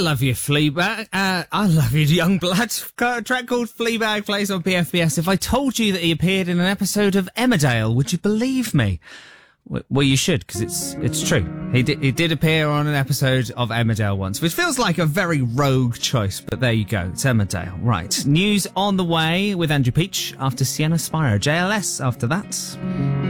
love you, Fleabag. I love you, Youngblood. Got a track called Fleabag plays on PFBS. If I told you that he appeared in an episode of Emmerdale, would you believe me? Well, you should, because it's true. He did appear on an episode of Emmerdale once, which feels like a very rogue choice, but there you go. It's Emmerdale. Right. News on the way with Andrew Peach after Sienna Spiro. JLS after that.